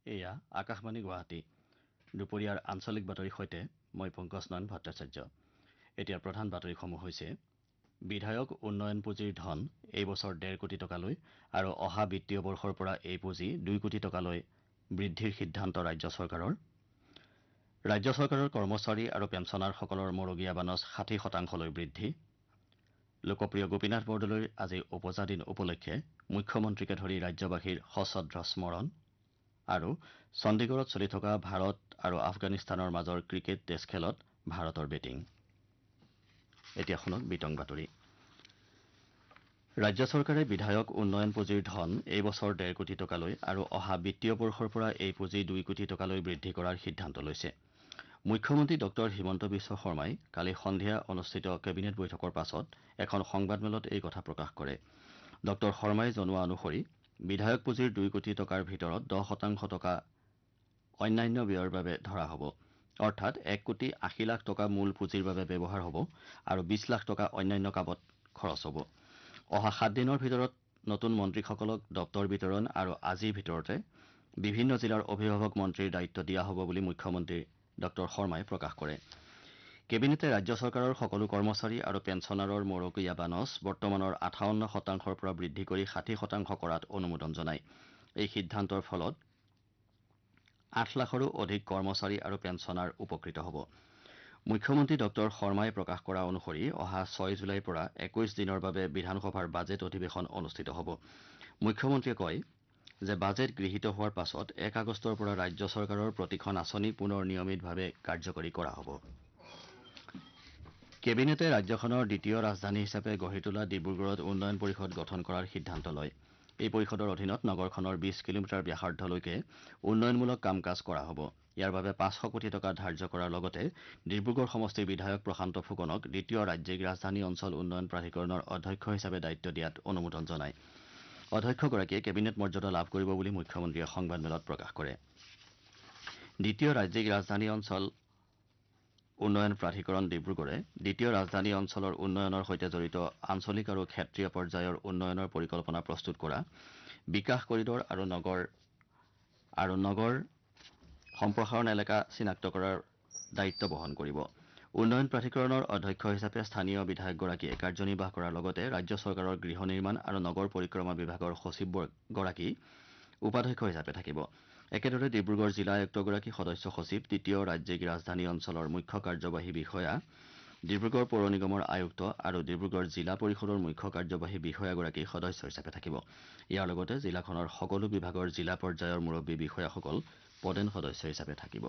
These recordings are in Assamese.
এয়া আকাশবাণী গুৱাহাটী দুপৰীয়াৰ আঞ্চলিক বাতৰিৰ সৈতে মই পংকজ নয়ন ভট্টাচাৰ্য। এতিয়া প্ৰধান বাতৰিসমূহ হৈছে বিধায়ক উন্নয়ন পুঁজিৰ ধন এই বছৰ ১.৫ কোটি টকালৈ আৰু অহা বিত্তীয় বৰ্ষৰ পৰা এই পুঁজি ২ কোটি টকালৈ বৃদ্ধিৰ সিদ্ধান্ত ৰাজ্য চৰকাৰৰ। ৰাজ্য চৰকাৰৰ কৰ্মচাৰী আৰু পেঞ্চনাৰসকলৰ মৰগীয়া বানচ ৬০% বৃদ্ধি। লোকপ্ৰিয় গোপীনাথ বৰদলৈৰ আজি ওপজা দিন উপলক্ষে মুখ্যমন্ত্ৰীকে ধৰি ৰাজ্যবাসীৰ সশ্ৰদ্ধ স্মৰণ। আৰু চণ্ডীগড়ত চলি থকা ভাৰত আৰু আফগানিস্তানৰ মাজৰ ক্ৰিকেট টেষ্ট খেলত ভাৰতৰ বেটিং। এতিয়া শুনক বিতং বাতৰি। ৰাজ্য চৰকাৰে বিধায়ক উন্নয়ন পুঁজিৰ ধন এই বছৰ ১.৫ কোটি টকালৈ আৰু অহা বিত্তীয় বৰ্ষৰ পৰা এই পুঁজি ২ কোটি টকালৈ বৃদ্ধি কৰাৰ সিদ্ধান্ত লৈছে। মুখ্যমন্ত্ৰী ডঃ হিমন্ত বিশ্ব শৰ্মাই কালি সন্ধিয়া অনুষ্ঠিত কেবিনেট বৈঠকৰ পাছত এখন সংবাদমেলত এই কথা প্ৰকাশ কৰে। ডঃ শৰ্মাই জনোৱা অনুসৰি বিধায়ক পুঁজিৰ ২ কোটি টকাৰ ভিতৰত ১০% টকা অন্যান্য ব্যয়ৰ বাবে ধৰা হ'ব, অৰ্থাৎ ১,৮০,০০,০০০ টকা মূল পুঁজিৰ বাবে ব্যৱহাৰ হ'ব আৰু ২০ লাখ টকা অন্যান্য কামত খৰচ হ'ব। অহা ৭ দিনৰ ভিতৰত নতুন মন্ত্ৰীসকলক দপ্তৰ বিতৰণ আৰু আজিৰ ভিতৰতে বিভিন্ন জিলাৰ অভিভাৱক মন্ত্ৰীৰ দায়িত্ব দিয়া হ'ব বুলি মুখ্যমন্ত্ৰী ডঃ শৰ্মাই প্ৰকাশ কৰে। কেবিনেটে ৰাজ্য চৰকাৰৰ সকলো কৰ্মচাৰী আৰু পেঞ্চনাৰৰ মৰগীয়া বানচ বৰ্তমানৰ ৫৮%ৰ পৰা বৃদ্ধি কৰি ৬০% কৰাত অনুমোদন জনায়। এই সিদ্ধান্তৰ ফলত ৮ লাখৰো অধিক কৰ্মচাৰী আৰু পেঞ্চনাৰ উপকৃত হ'ব। মুখ্যমন্ত্ৰী ডঃ শৰ্মাই প্ৰকাশ কৰা অনুসৰি অহা ৬ জুলাইৰ পৰা ২১ দিনৰ বাবে বিধানসভাৰ বাজেট অধিৱেশন অনুষ্ঠিত হ'ব। মুখ্যমন্ত্ৰীয়ে কয় যে বাজেট গৃহীত হোৱাৰ পাছত ১ আগষ্টৰ পৰা ৰাজ্য চৰকাৰৰ প্ৰতিখন আঁচনি পুনৰ নিয়মিতভাৱে কাৰ্যকৰী কৰা হ'ব। কেবিনেটে ৰাজ্যখনৰ দ্বিতীয় ৰাজধানী হিচাপে গঢ়ি তোলা ডিব্ৰুগড়ত উন্নয়ন পৰিষদ গঠন কৰাৰ সিদ্ধান্ত লয়। এই পৰিষদৰ অধীনত নগৰখনৰ ২০ কিলোমিটাৰ ব্যাসাৰ্ধলৈকে উন্নয়নমূলক কাম কাজ কৰা হ'ব। ইয়াৰ বাবে ৫০০ কোটি টকা ধাৰ্য কৰাৰ লগতে ডিব্ৰুগড় সমষ্টিৰ বিধায়ক প্ৰশান্ত ফুকনক দ্বিতীয় ৰাজ্যিক ৰাজধানী অঞ্চল উন্নয়ন প্ৰাধিকৰণৰ অধ্যক্ষ হিচাপে দায়িত্ব দিয়াত অনুমোদন জনায়। অধ্যক্ষগৰাকীয়ে কেবিনেট মৰ্যাদা লাভ কৰিব বুলি মুখ্যমন্ত্ৰীয়ে সংবাদমেলত প্ৰকাশ কৰে। দ্বিতীয় ৰাজ্যিক ৰাজধানী অঞ্চল উন্নয়ন প্ৰাধিকৰণ ডিব্ৰুগড়ে দ্বিতীয় ৰাজধানী অঞ্চলৰ উন্নয়নৰ সৈতে জড়িত আঞ্চলিক আৰু ক্ষেত্ৰীয় পৰ্যায়ৰ উন্নয়নৰ পৰিকল্পনা প্ৰস্তুত কৰা, বিকাশ কৰিডৰ আৰু নগৰ সম্প্ৰসাৰণ এলেকা চিনাক্ত কৰাৰ দায়িত্ব বহন কৰিব। উন্নয়ন প্ৰাধিকৰণৰ অধ্যক্ষ হিচাপে স্থানীয় বিধায়কগৰাকীয়ে কাৰ্যনিৰ্বাহ কৰাৰ লগতে ৰাজ্য চৰকাৰৰ গৃহ নিৰ্মাণ আৰু নগৰ পৰিক্ৰমা বিভাগৰ সচিবগৰাকী উপাধ্যক্ষ হিচাপে থাকিব। একেদৰে ডিব্ৰুগড় জিলা আয়ুক্তগৰাকী সদস্য সচিব, তৃতীয় ৰাজ্যিক ৰাজধানী অঞ্চলৰ মুখ্য কাৰ্যবাহী বিষয়া, ডিব্ৰুগড় পৌৰ নিগমৰ আয়ুক্ত আৰু ডিব্ৰুগড় জিলা পৰিষদৰ মুখ্য কাৰ্যবাহী বিষয়াগৰাকী সদস্য হিচাপে থাকিব। ইয়াৰ লগতে জিলাখনৰ সকলো বিভাগৰ জিলা পৰ্যায়ৰ মুৰব্বী বিষয়াসকল পদেন সদস্য হিচাপে থাকিব।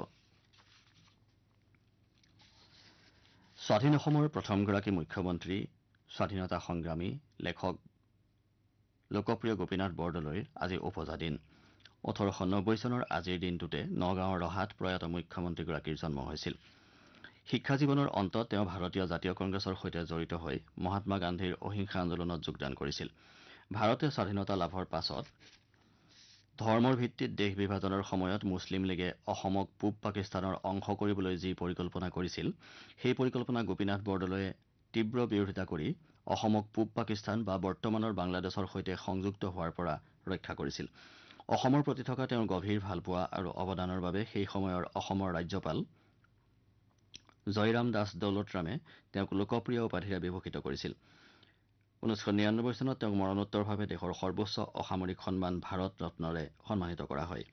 স্বাধীন অসমৰ প্ৰথমগৰাকী মুখ্যমন্ত্ৰী, স্বাধীনতা সংগ্ৰামী, লেখক লোকপ্ৰিয় গোপীনাথ বৰদলৈৰ আজি ওপজা দিন। ১৮৯০ চনৰ আজিৰ দিনটোতে নগাঁৱৰ ৰহাত প্ৰয়াত মুখ্যমন্ত্ৰীগৰাকীৰ জন্ম হৈছিল। শিক্ষা জীৱনৰ অন্তত তেওঁ ভাৰতীয় জাতীয় কংগ্ৰেছৰ সৈতে জড়িত হৈ মহাত্মা গান্ধীৰ অহিংসা আন্দোলনত যোগদান কৰিছিল। ভাৰতে স্বাধীনতা লাভৰ পাছত ধৰ্মৰ ভিত্তিত দেশ বিভাজনৰ সময়ত মুছলিম লীগে অসমক পূব পাকিস্তানৰ অংশ কৰিবলৈ যি পৰিকল্পনা কৰিছিল, সেই পৰিকল্পনা গোপীনাথ বৰদলৈয়ে তীব্ৰ বিৰোধিতা কৰি অসমক পূব পাকিস্তান বা বৰ্তমানৰ বাংলাদেশৰ সৈতে সংযুক্ত হোৱাৰ পৰা ৰক্ষা কৰিছিল। অসমৰ প্ৰতি থকা তেওঁৰ গভীৰ ভালপোৱা আৰু অৱদানৰ বাবে সেই সময়ৰ অসমৰ ৰাজ্যপাল জয়ৰাম দাস দৌলতৰামে তেওঁক লোকপ্ৰিয় উপাধিৰে বিভূষিত কৰিছিল। ১৯৯৯ চনত তেওঁক মৰণোত্তৰভাৱে দেশৰ সৰ্বোচ্চ অসামৰিক সন্মান ভাৰত ৰত্নৰে সন্মানিত কৰা হয়।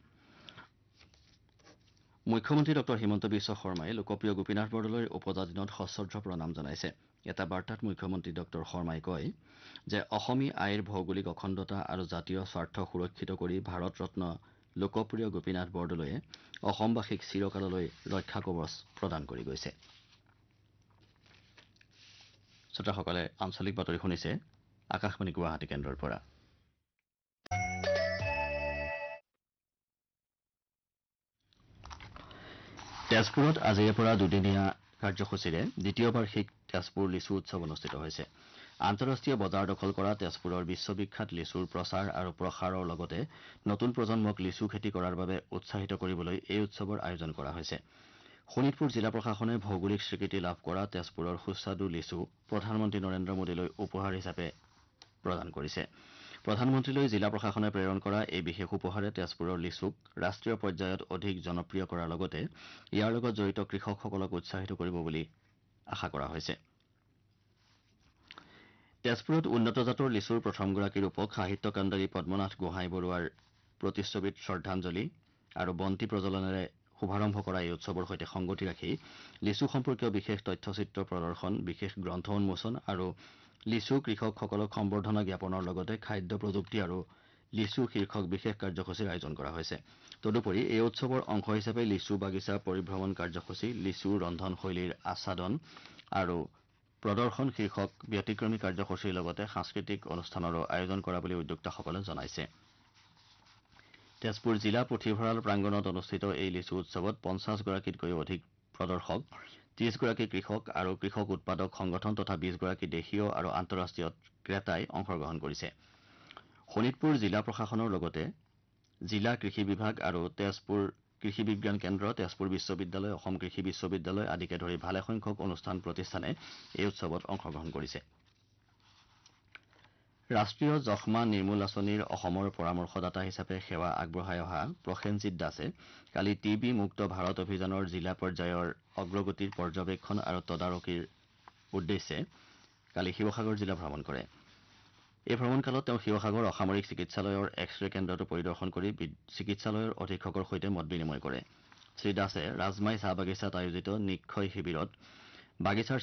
মুখ্যমন্ত্ৰী ডঃ হিমন্ত বিশ্ব শৰ্মাই লোকপ্ৰিয় গোপীনাথ বৰদলৈৰ ওপজা দিনত সশ্ৰদ্ধ প্ৰণাম জনাইছে। এটা বাৰ্তাত মুখ্যমন্ত্ৰী ডঃ শৰ্মাই কয় যে অসমী আইৰ ভৌগোলিক অখণ্ডতা আৰু জাতীয় স্বাৰ্থ সুৰক্ষিত কৰি ভাৰত ৰত্ন লোকপ্ৰিয় গোপীনাথ বৰদলৈয়ে অসমবাসীক চিৰকাললৈ ৰক্ষা কৱচ প্ৰদান কৰি গৈছে। শ্ৰোতাসকলে আঞ্চলিক বাতৰি শুনিছে আকাশবাণী গুৱাহাটী কেন্দ্ৰৰ পৰা। তেজপুৰত আজিৰে পৰা দুদিনীয়া কাৰ্যসূচীৰে দ্বিতীয় বাৰ্ষিক তেজপুৰ লিচু উৎসৱ অনুষ্ঠিত হৈছে। আন্তঃৰাষ্ট্ৰীয় বজাৰ দখল কৰা তেজপুৰৰ বিশ্ববিখ্যাত লিচুৰ প্ৰচাৰ আৰু প্ৰসাৰৰ লগতে নতুন প্ৰজন্মক লিচু খেতি কৰাৰ বাবে উৎসাহিত কৰিবলৈ এই উৎসৱৰ আয়োজন কৰা হৈছে। শোণিতপুৰ জিলা প্ৰশাসনে ভৌগোলিক স্বীকৃতি লাভ কৰা তেজপুৰৰ সুস্বাদু লিচু প্ৰধানমন্ত্ৰী নৰেন্দ্ৰ মোদীলৈ উপহাৰ হিচাপে প্ৰদান কৰিছে। প্ৰধানমন্ত্ৰীলৈ জিলা প্ৰশাসনে প্ৰেৰণ কৰা এই বিশেষ উপহাৰে তেজপুৰৰ লিচুক ৰাষ্ট্ৰীয় পৰ্যায়ত অধিক জনপ্ৰিয় কৰাৰ লগতে ইয়াৰ লগত জড়িত কৃষকসকলক উৎসাহিত কৰিব বুলি আশা কৰা হৈছে। তেজপুৰত উন্নত জাতৰ লিচুৰ প্ৰথমগৰাকী ৰূপক সাহিত্য কাণ্ডাৰী পদ্মনাথ গোহাঁই বৰুৱাৰ প্ৰতিচ্ছবিত শ্ৰদ্ধাঞ্জলি আৰু বন্তি প্ৰজ্বলনেৰে শুভাৰম্ভ কৰা এই উৎসৱৰ সৈতে সংগতি ৰাখি লিচু সম্পৰ্কীয় বিশেষ তথ্যচিত্ৰ প্ৰদৰ্শন, বিশেষ গ্ৰন্থ উন্মোচন আৰু লিচু কৃষকসকলক সম্বৰ্ধনা জ্ঞাপনৰ লগতে খাদ্য প্ৰযুক্তি আৰু লিচু শীৰ্ষক বিশেষ কাৰ্যসূচীৰ আয়োজন কৰা হৈছে। তদুপৰি এই উৎসৱৰ অংশ হিচাপে লিচু বাগিচা পৰিভ্ৰমণ কাৰ্যসূচী, লিচু ৰন্ধনশৈলীৰ আস্বাদন আৰু প্ৰদৰ্শন শীৰ্ষক ব্যতিক্ৰমী কাৰ্যসূচীৰ লগতে সাংস্কৃতিক অনুষ্ঠানৰো আয়োজন কৰা বুলি উদ্যোক্তাসকলে জনাইছে। তেজপুৰ জিলা পুথিভঁৰাল প্ৰাংগণত অনুষ্ঠিত এই লিচু উৎসৱত ৫০গৰাকীতকৈও অধিক প্ৰদৰ্শক, ৩০গৰাকী কৃষক আৰু কৃষক উৎপাদক সংগঠন তথা ২০গৰাকী দেশীয় আৰু আন্তঃৰাষ্ট্ৰীয় ক্ৰেতাই অংশগ্ৰহণ কৰিছে। শোণিতপুৰ জিলা প্ৰশাসনৰ লগতে জিলা কৃষি বিভাগ আৰু তেজপুৰ কৃষি বিজ্ঞান কেন্দ্ৰ, তেজপুৰ বিশ্ববিদ্যালয়, অসম কৃষি বিশ্ববিদ্যালয় আদিকে ধৰি ভালেসংখ্যক অনুষ্ঠান প্ৰতিষ্ঠানে এই উৎসৱত অংশগ্ৰহণ কৰিছে। ৰাষ্ট্ৰীয় যক্ষ্মা নিৰ্মূল আঁচনিৰ অসমৰ পৰামৰ্শদাতা হিচাপে সেৱা আগবঢ়াই অহা প্ৰসেনজিৎ দাসে কালি টিবি মুক্ত ভাৰত অভিযানৰ জিলা পৰ্যায়ৰ অগ্ৰগতিৰ পৰ্যবেক্ষণ আৰু তদাৰকীৰ উদ্দেশ্যে কালি শিৱসাগৰ জিলা ভ্ৰমণ কৰে। এই ভ্ৰমণকালত তেওঁ শিৱসাগৰ অসামৰিক চিকিৎসালয়ৰ এক্স-ৰে কেন্দ্ৰটো পৰিদৰ্শন কৰি চিকিৎসালয়ৰ অধীক্ষকৰ সৈতে মত বিনিময় কৰে। শ্ৰীদাসে ৰাজমাই চাহ বাগিচাত আয়োজিত নিক্ষয় শিবিৰত বাগিচাৰ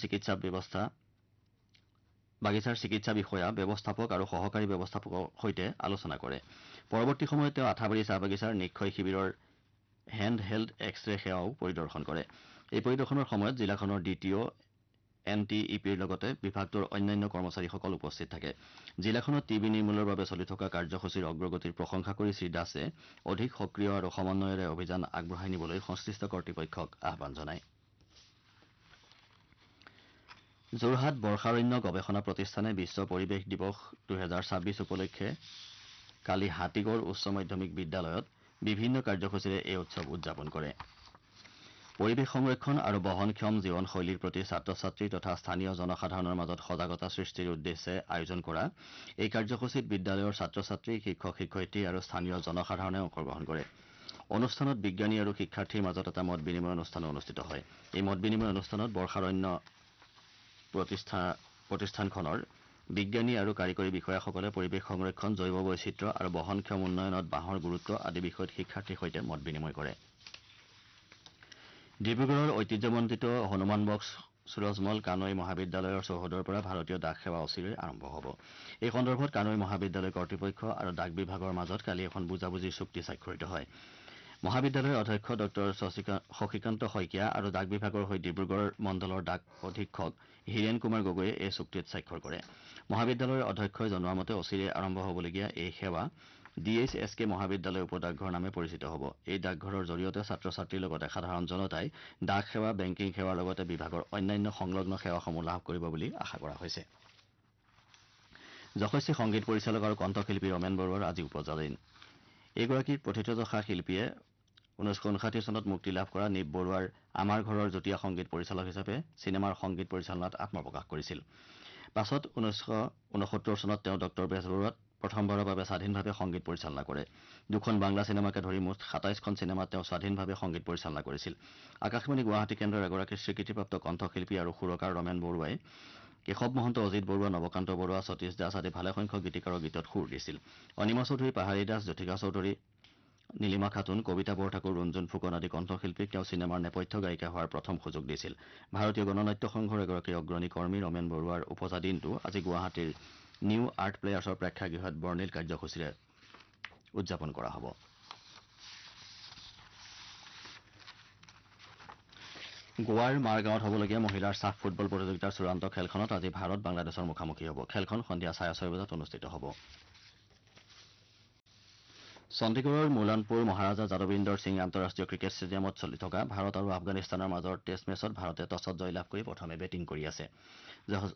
চিকিৎসা বিষয়া, ব্যৱস্থাপক আৰু সহকাৰী ব্যৱস্থাপকৰ সৈতে আলোচনা কৰে। পৰৱৰ্তী সময়ত তেওঁ আঠাবাৰী চাহ বাগিচাৰ নিক্ষয় শিবিৰৰ হেণ্ড হেল্ড এক্স-ৰে সেৱাও পৰিদৰ্শন কৰে। এই পৰিদৰ্শনৰ সময়ত জিলাখনৰ দ্বিতীয় NTEPৰ লগতে বিভাগটোৰ অন্যান্য কৰ্মচাৰীসকল উপস্থিত থাকে। জিলাখনত টিবি নিৰ্মূলৰ বাবে চলি থকা কাৰ্যসূচীৰ অগ্ৰগতিৰ প্ৰশংসা কৰি শ্ৰীদাসে অধিক সক্ৰিয় আৰু সমন্বয়েৰে অভিযান আগবঢ়াই নিবলৈ সংশ্লিষ্ট কৰ্তৃপক্ষক আহ্বান জনায়। যোৰহাট বৰ্ষাৰণ্য গৱেষণা প্ৰতিষ্ঠানে বিশ্ব পৰিৱেশ দিৱস ২০২৬ উপলক্ষে কালি হাতীগড় উচ্চ মাধ্যমিক বিদ্যালয়ত বিভিন্ন কাৰ্যসূচীৰে এই উৎসৱ উদযাপন কৰে। পৰিৱেশ সংৰক্ষণ আৰু বহনক্ষম জীৱনশৈলীৰ প্ৰতি ছাত্ৰ ছাত্ৰী তথা স্থানীয় জনসাধাৰণৰ মাজত সজাগতা সৃষ্টিৰ উদ্দেশ্যে আয়োজন কৰা এই কাৰ্যসূচীত বিদ্যালয়ৰ ছাত্ৰ ছাত্ৰী, শিক্ষক শিক্ষয়িত্ৰী আৰু স্থানীয় জনসাধাৰণে অংশগ্ৰহণ কৰে। অনুষ্ঠানত বিজ্ঞানী আৰু শিক্ষাৰ্থীৰ মাজত এটা মত বিনিময় অনুষ্ঠানো অনুষ্ঠিত হয়। এই মত বিনিময় অনুষ্ঠানত বৰ্ষাৰণ্য প্ৰতিষ্ঠানখনৰ বিজ্ঞানী আৰু কাৰিকৰী বিষয়াসকলে পৰিৱেশ সংৰক্ষণ, জৈৱ বৈচিত্ৰ্য আৰু বহনক্ষম উন্নয়নত বাঁহৰ গুৰুত্ব আদি বিষয়ত শিক্ষাৰ্থীৰ সৈতে মত বিনিময় কৰে। ডিব্ৰুগড়ৰ ঐতিহ্যমণ্ডিত হনুমান বক্স সুৰজমল কানৈ মহাবিদ্যালয়ৰ চৌহদৰ পৰা ভাৰতীয় ডাক সেৱা অচিৰেই আৰম্ভ হ'ব। এই সন্দৰ্ভত কানৈ মহাবিদ্যালয় কৰ্তৃপক্ষ আৰু ডাক বিভাগৰ মাজত কালি এখন বুজাবুজিৰ চুক্তি স্বাক্ষৰিত হয়। মহাবিদ্যালয়ৰ অধ্যক্ষ ড শশীকান্ত শইকীয়া আৰু ডাক বিভাগৰ হৈ ডিব্ৰুগড় মণ্ডলৰ ডাক অধীক্ষক হীৰেন কুমাৰ গগৈয়ে এই চুক্তিত স্বাক্ষৰ কৰে। মহাবিদ্যালয়ৰ অধ্যক্ষই জনোৱা মতে অচিৰেই আৰম্ভ হ'বলগীয়া এই সেৱা DHSK মহাবিদ্যালয় উপডাকঘৰ নামে পৰিচিত হ'ব। এই ডাকঘৰৰ জৰিয়তে ছাত্ৰ ছাত্ৰীৰ লগতে সাধাৰণ জনতাই ডাক সেৱা, বেংকিং সেৱাৰ লগতে বিভাগৰ অন্যান্য সংলগ্ন সেৱাসমূহ লাভ কৰিব বুলি আশা কৰা হৈছে। যশস্বী সংগীত পৰিচালক আৰু কণ্ঠশিল্পী ৰমেন বৰুৱাৰ আজি উপজা দিন। এইগৰাকী প্ৰথিতযশা শিল্পীয়ে 1959 চনত মুক্তি লাভ কৰা নিপ বৰুৱাৰ আমাৰ ঘৰৰ যুটীয়া সংগীত পৰিচালক হিচাপে চিনেমাৰ সংগীত পৰিচালনাত আত্মপ্ৰকাশ কৰিছিল। পাছত 1969 চনত তেওঁ ড বেজবৰুৱাত প্ৰথমবাৰৰ বাবে স্বাধীনভাৱে সংগীত পৰিচালনা কৰে। দুখন বাংলা চিনেমাকে ধৰি মুঠ ২৭খন চিনেমাত তেওঁ স্বাধীনভাৱে সংগীত পৰিচালনা কৰিছিল। আকাশবাণী গুৱাহাটী কেন্দ্ৰৰ এগৰাকী স্বীকৃতিপ্ৰাপ্ত কণ্ঠশিল্পী আৰু সুৰকাৰ ৰমেন বৰুৱাই কেশৱ মহন্ত, অজিত বৰুৱা, নৱকান্ত বৰুৱা, সতীশ দাস আদি ভালেসংখ্যক গীতিকাৰৰ গীতত সুৰ দিছিল। অনিমা চৌধুৰী, পাহাৰী দাস, জ্যোতিকা চৌধুৰী, নীলিমা খাতুন, কবিতা বৰঠাকুৰ, ৰুণজুণ ফুকন আদি কণ্ঠশিল্পীক তেওঁ চিনেমাৰ নেপথ্য গায়িকা হোৱাৰ প্ৰথম সুযোগ দিছিল। ভাৰতীয় গণনাট্য সংঘৰ এগৰাকী অগ্ৰণী কৰ্মী ৰমেন বৰুৱাৰ উপজা দিনটো আজি গুৱাহাটীৰ নিউ আৰ্ট প্লেয়াৰ্ছৰ প্ৰেক্ষাগৃহত বৰ্ণিল কাৰ্যসূচীৰে উদযাপন কৰা হ'ব। গোৱাৰ মাৰগাঁৱত হ'বলগীয়া মহিলাৰ ছাফ ফুটবল প্ৰতিযোগিতাৰ চূড়ান্ত খেলখনত আজি ভাৰত বাংলাদেশৰ মুখামুখি হ'ব। খেলখন সন্ধিয়া 6:30 বজাত অনুষ্ঠিত হ'ব। চণ্ডীগড়ৰ মুলানপুৰ মহাৰাজা যাদৱিন্দৰ সিং আন্তঃৰাষ্ট্ৰীয় ক্ৰিকেট ষ্টেডিয়ামত চলি থকা ভাৰত আৰু আফগানিস্তানৰ মাজৰ টেষ্ট মেচত ভাৰতে টছত জয়লাভ কৰি প্ৰথমে বেটিং কৰি আছে।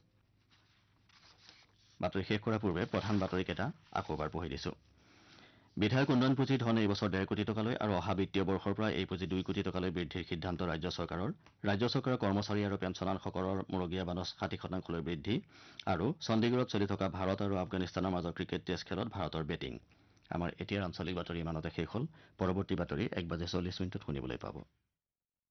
বাতৰি শেষ কৰাৰ পূৰ্বে প্ৰধান বাতৰিকেইটা আকৌ এবাৰ পঢ়ি দিছো। বিধায়ক উন্নয়ন পুঁজিৰ ধন এই বছৰ 1.5 কোটি টকালৈ আৰু অহা বিত্তীয় বৰ্ষৰ পৰা এই পুঁজি 2 কোটি টকালৈ বৃদ্ধিৰ সিদ্ধান্ত ৰাজ্য চৰকাৰৰ কৰ্মচাৰী আৰু পেঞ্চনাৰসকলৰ মূৰগীয়া বানচ 60% বৃদ্ধি আৰু চণ্ডীগড়ত চলি থকা ভাৰত আৰু আফগানিস্তানৰ মাজৰ ক্ৰিকেট টেষ্ট খেলত ভাৰতৰ বেটিং। আমাৰ এতিয়াৰ আঞ্চলিক বাতৰি ইমানতে শেষ হ'ল। পৰৱৰ্তী বাতৰি 1:40 শুনিবলৈ পাব।